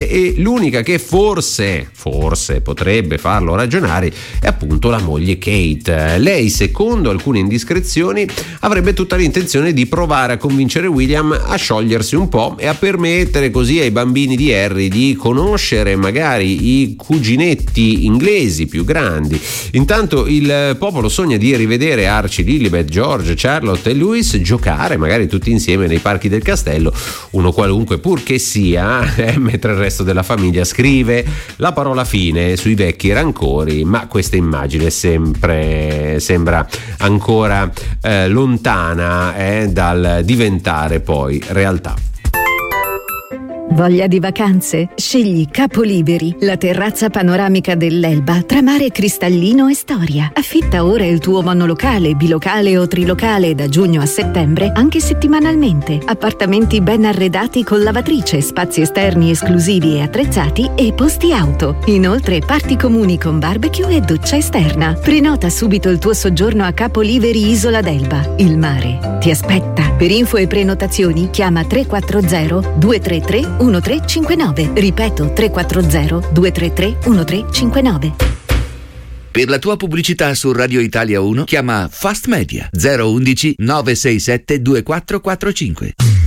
e l'unica che forse potrebbe farlo ragionare è appunto la moglie Kate. Lei, secondo alcune indiscrezioni, avrebbe tutta l'intenzione di provare a convincere William a sciogliersi un po' e a permettere così ai bambini di Harry di conoscere magari i cuginetti inglesi più grandi. Intanto il popolo sogna di rivedere Archie, Lilibet, George, Charlotte e Louis giocare magari tutti insieme nei parchi del castello, uno qualunque purché sia, mentre il resto della famiglia scrive la parola fine sui vecchi rancori, ma questa immagine sembra ancora lontana dal diventare poi realtà. Voglia di vacanze? Scegli Capoliberi, la terrazza panoramica dell'Elba tra mare cristallino e storia. Affitta ora il tuo monolocale, bilocale o trilocale da giugno a settembre, anche settimanalmente. Appartamenti ben arredati con lavatrice, spazi esterni esclusivi e attrezzati e posti auto. Inoltre parti comuni con barbecue e doccia esterna. Prenota subito il tuo soggiorno a Capoliberi Isola d'Elba. Il mare ti aspetta. Per info e prenotazioni chiama 340 233 1359. Ripeto, 340 233 1359. Per la tua pubblicità su Radio Italia 1 chiama Fast Media 011 967 2445.